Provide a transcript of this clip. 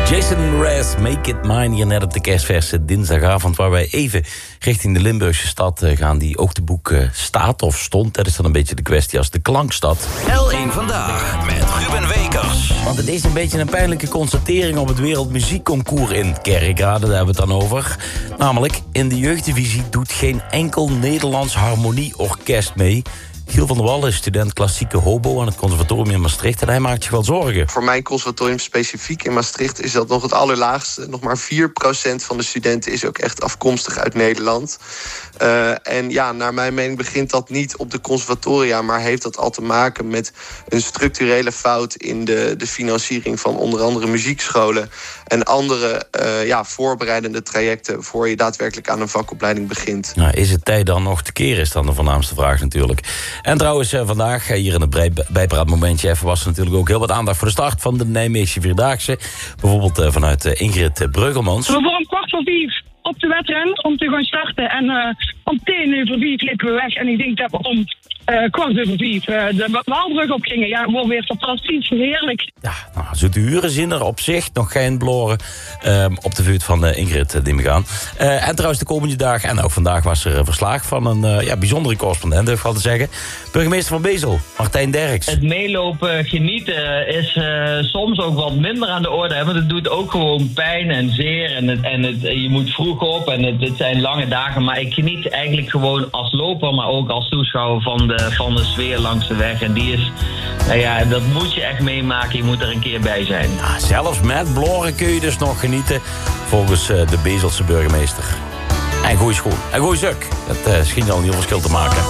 Jason Mraz, Make It Mine, hier net op de kerstverse dinsdagavond... waar wij even richting de Limburgse stad gaan... die ook te boek staat of stond. Dat is dan een beetje de kwestie als de klankstad. L1 Vandaag met Ruben Wekers. Want het is een beetje een pijnlijke constatering... op het Wereldmuziekconcours in Kerkrade, daar hebben we het dan over. Namelijk, in de jeugddivisie doet geen enkel Nederlands harmonieorkest mee... Giel van der Wal is student klassieke hobo aan het conservatorium in Maastricht... en hij maakt zich wel zorgen. Voor mijn conservatorium specifiek in Maastricht is dat nog het allerlaagste. Nog maar 4% van de studenten is ook echt afkomstig uit Nederland. En ja, naar mijn mening begint dat niet op de conservatoria... maar heeft dat al te maken met een structurele fout... in de financiering van onder andere muziekscholen... en andere voorbereidende trajecten... voor je daadwerkelijk aan een vakopleiding begint. Nou, is het tijd dan nog te keren, is dan de voornaamste vraag natuurlijk. En trouwens, vandaag, hier in het bijpraatmomentje... even was er natuurlijk ook heel wat aandacht voor de start... van de Nijmeegse Vierdaagse. Bijvoorbeeld vanuit Ingrid Breugelmans. We waren 4:15 op de wedren om te gaan starten. En om 4:10 liepen we weg. En ik denk dat we om 4:15 de Waalbrug opgingen. Ja, wordt weer fantastisch, heerlijk. Ja, nou, zoete uren zien er op zich nog geen bloren op de vuurt van Ingrid Dimmegaan. En trouwens de komende dagen, en ook vandaag was er verslag van een bijzondere correspondent, durf ik wel te zeggen. Burgemeester van Bezel, Martijn Derks. Het meelopen, genieten is soms ook wat minder aan de orde. Hè, want het doet ook gewoon pijn en zeer. En je moet vroeg op en het zijn lange dagen. Maar ik geniet eigenlijk gewoon als loper, maar ook als toeschouwer van de sfeer langs de weg. En die is, dat moet je echt meemaken. Je moet er een keer bij zijn. Ja, zelfs met bloren kun je dus nog genieten, volgens de Bezelse burgemeester. En goeie schoen, en goeie zuk. Dat schijnt al een heel verschil te maken.